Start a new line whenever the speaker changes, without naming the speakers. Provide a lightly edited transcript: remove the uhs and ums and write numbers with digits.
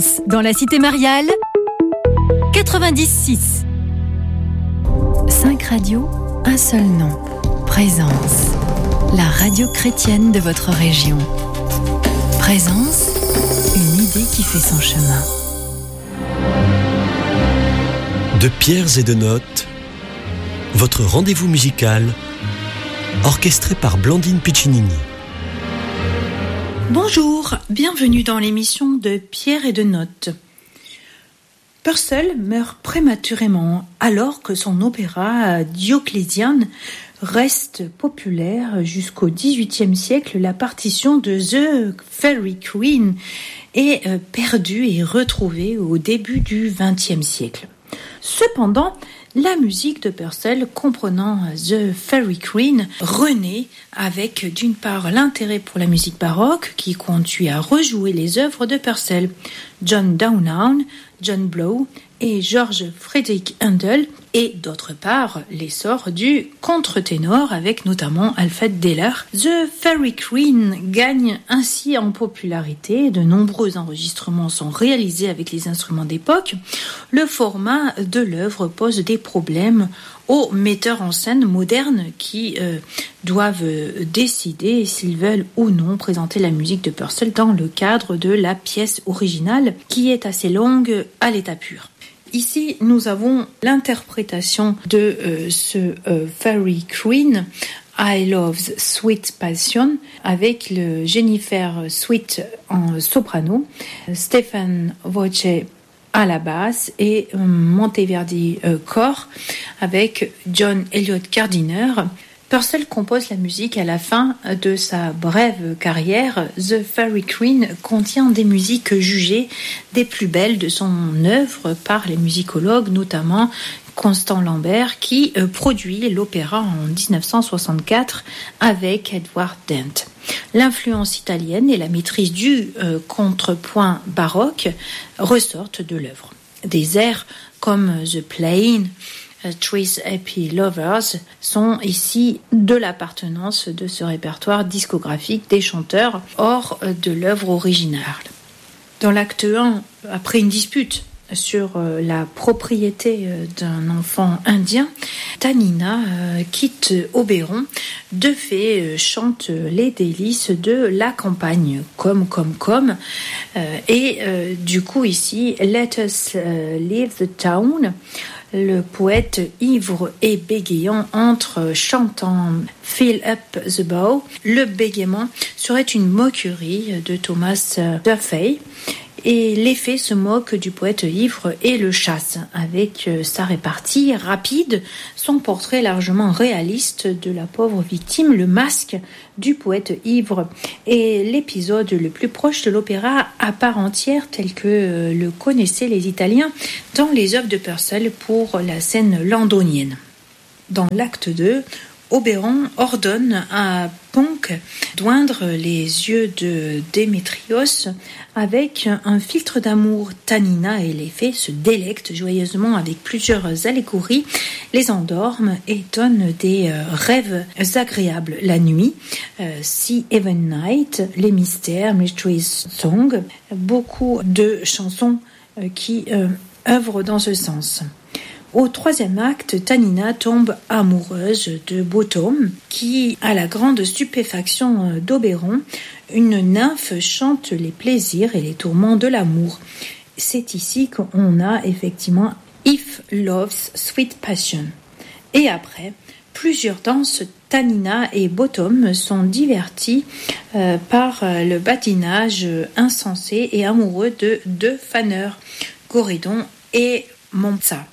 Dans la cité mariale, 90.6.
5 radios, un seul nom. Présence. La radio chrétienne de votre région. Présence, une idée qui fait son chemin.
De pierres et de notes, votre rendez-vous musical, orchestré par Blandine Piccinini.
Bonjour, bienvenue dans l'émission de Pierre et de Notes. Purcell meurt prématurément alors que son opéra Dioclésian reste populaire jusqu'au XVIIIe siècle. La partition de The Faerie Queene est perdue et retrouvée au début du XXe siècle. Cependant, la musique de Purcell, comprenant The Faerie Queene, renaît avec d'une part l'intérêt pour la musique baroque qui conduit à rejouer les œuvres de Purcell. John Downhown, John Blow et George Frederick Handel, et d'autre part l'essor du contre-ténor avec notamment Alfred Deller. The Faerie Queene gagne ainsi en popularité, de nombreux enregistrements sont réalisés avec les instruments d'époque. Le format de l'œuvre pose des problèmes aux metteurs en scène modernes qui doivent décider s'ils veulent ou non présenter la musique de Purcell dans le cadre de la pièce originale qui est assez longue à l'état pur. Ici, nous avons l'interprétation de ce Faerie Queene, I Love's Sweet Passion, avec le Jennifer Sweet en soprano, Stephen Voce à la basse et Monteverdi cor avec John Elliott Gardiner. Purcell compose la musique à la fin de sa brève carrière. The Faerie Queene contient des musiques jugées des plus belles de son œuvre par les musicologues, notamment Constant Lambert, qui produit l'opéra en 1964 avec Edward Dent. L'influence italienne et la maîtrise du contrepoint baroque ressortent de l'œuvre. Des airs comme The Plain, Three's Happy Lovers sont ici de l'appartenance de ce répertoire discographique des chanteurs hors de l'œuvre originale. Dans l'acte 1, après une dispute sur la propriété d'un enfant indien, Tanina quitte Oberon. De fait, chante les délices de la campagne, comme. Du coup ici, Let us leave the town. Le poète ivre et bégayant entre chantant Fill up the bow. Le bégaiement serait une moquerie de Thomas Duffy. Et l'effet se moque du poète ivre et le chasse. Avec sa répartie rapide, son portrait largement réaliste de la pauvre victime, le masque du poète ivre est l'épisode le plus proche de l'opéra à part entière tel que le connaissaient les Italiens dans les œuvres de Purcell pour la scène londonienne. Dans l'acte 2, Oberon ordonne à Ponk d'oindre les yeux de Démétrios avec un filtre d'amour. Tanina et les fées se délectent joyeusement avec plusieurs allégories, les endorment et donnent des rêves agréables la nuit. Sea Even Night, les mystères, Mysteries Song, beaucoup de chansons qui œuvrent dans ce sens. Au troisième acte, Tanina tombe amoureuse de Bottom, qui, à la grande stupéfaction d'Oberon, une nymphe chante les plaisirs et les tourments de l'amour. C'est ici qu'on a effectivement If Love's Sweet Passion. Et après, plusieurs danses, Tanina et Bottom sont divertis par le badinage insensé et amoureux de deux faneurs, Coridon et Montsa.